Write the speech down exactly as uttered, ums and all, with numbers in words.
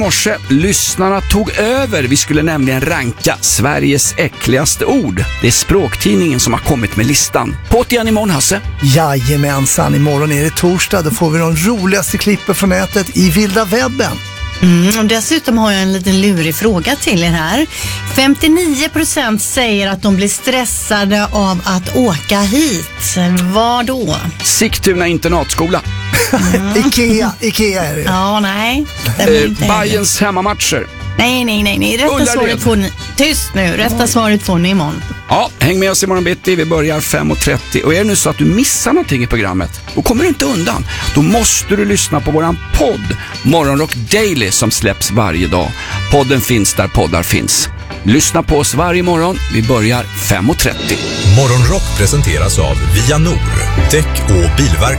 Morse, lyssnarna tog över. Vi skulle nämligen ranka Sveriges äckligaste ord. Det är Språktidningen som har kommit med listan. På igen imorgon, Hasse. Jajamensan, imorgon är det torsdag. Då får vi de roligaste klippen från nätet i vilda webben. Mm, och dessutom har jag en liten lurig fråga till er här. femtionio procent säger att de blir stressade av att åka hit. Vad då? Sigtuna internatskola. Mm. Ikea, Ikea är det. Ja, nej. Eh, Bajens hemmamatcher. Nej, nej, nej, nej. Rätta svaret får ni. Tyst nu, rätta svaret får ni imorgon. Ja, häng med oss imorgon bitti. Vi börjar fem och trettio. Och är det nu så att du missar någonting i programmet, då kommer du inte undan. Då måste du lyssna på våran podd Morgonrock Daily som släpps varje dag. Podden finns där poddar finns. Lyssna på oss varje morgon. Vi börjar fem och trettio. Morgonrock presenteras av Via Nor, däck och bilverkstad.